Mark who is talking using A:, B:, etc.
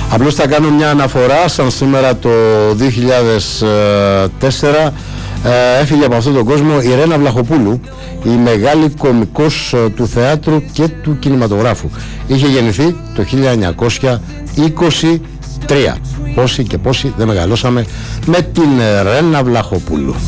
A: Απλώς θα κάνω μια αναφορά, σαν σήμερα το 2004 έφυγε από αυτόν τον κόσμο η Ρένα Βλαχοπούλου, η μεγάλη κωμικός του θεάτρου και του κινηματογράφου. Είχε γεννηθεί το 1923. Πόσοι και πόσοι δεν μεγαλώσαμε με την Ρένα Βλαχοπούλου.